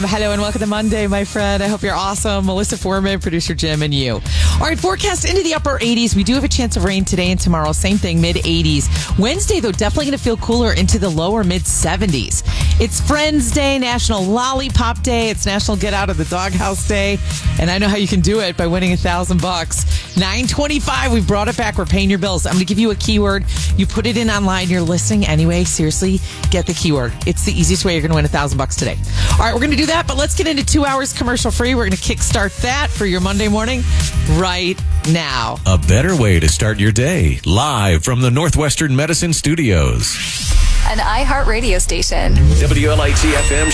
Hello and welcome to Monday, my friend. I hope you're awesome. Melissa Foreman, producer Jim, and you. All right, forecast into the upper 80s. We do have a chance of rain today and tomorrow. Same thing, mid 80s. Wednesday, though, definitely going to feel cooler into the lower mid 70s. It's Friends Day, National Lollipop Day. It's National Get Out of the Doghouse Day. And I know how you can do it by winning $1,000. $9.25. We brought it back. We're paying your bills. I'm going to give you a keyword. You put it in online. You're listening anyway. Seriously, get the keyword. It's the easiest way you're going to win $1,000 today. All right, we're going to do that, but let's get into 2 hours commercial free. We're going to kickstart that for your Monday morning right now. A better way to start your day, live from the Northwestern Medicine Studios. An iHeartRadio station. WLIT FM